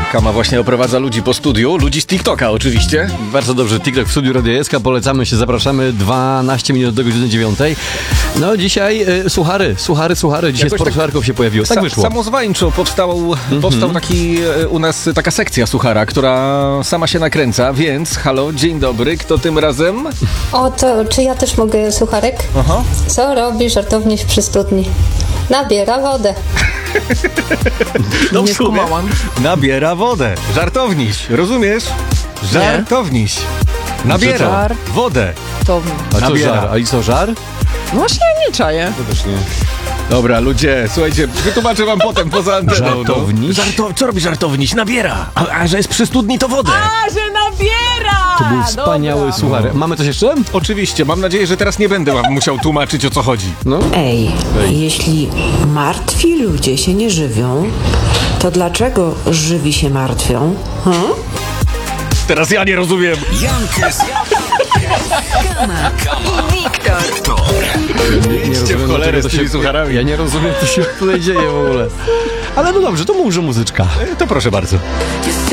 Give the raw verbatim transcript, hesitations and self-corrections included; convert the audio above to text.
Kama właśnie oprowadza ludzi po studiu, ludzi z TikToka oczywiście. Bardzo dobrze, TikTok w studiu Radio S K, polecamy się, zapraszamy, dwanaście minut do godziny dziewiątej. No dzisiaj y, suchary, suchary, suchary, dzisiaj Jakoś sporo tak sucharków się pojawiło, tak Sa- wyszło. Samozwańczo powstał, mm-hmm. powstał taki y, u nas taka sekcja suchara, która sama się nakręca, więc halo, dzień dobry, kto tym razem? O, to czy ja też mogę sucharek? Aha. Co robi żartowniś przy studni? Nabiera wodę. No Nie skumałam. Nabiera wodę. Żartowniś, rozumiesz? Żartowniś. Nabiera Żar. wodę. To... A co nabiera. żar? A i co, żar? No właśnie ja nie czaję. To też nie. Dobra, ludzie, słuchajcie, wytłumaczę wam potem poza anteną. Żartowniś? No. Żarto- co robi żartowniś? Nabiera. A, a że jest przy studni, to wodę. A, że nabiera! To był wspaniały Dobra. suchar. Mamy coś jeszcze? Oczywiście, mam nadzieję, że teraz nie będę wam musiał tłumaczyć, o co chodzi. No. Ej, jeśli martwi ludzie się nie żywią, to dlaczego żywi się martwią? Hmm? Teraz ja nie rozumiem. Jankes, Kama i Wiktor. Nie Idźcie w cholerę dlaczego z tymi sucharami. Ja nie rozumiem, co się tutaj dzieje w ogóle. Ale no dobrze, to może muzyczka. To proszę bardzo.